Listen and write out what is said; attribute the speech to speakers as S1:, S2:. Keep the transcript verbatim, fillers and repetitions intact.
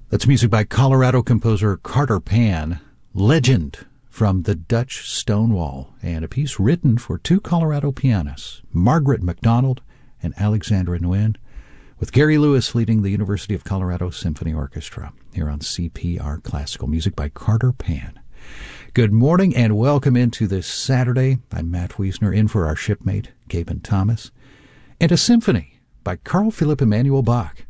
S1: That's music by Colorado composer Carter Pan, Legend from the Dutch Stonewall, and a piece written for two Colorado pianists, Margaret MacDonald and Alexandra Nguyen, with Gary Lewis leading the University of Colorado Symphony Orchestra, here on C P R Classical, music by Carter Pan. Good morning and welcome into this Saturday. I'm Matt Wiesner, in for our shipmate, Gaben Thomas, and a symphony by Carl Philipp Emanuel Bach.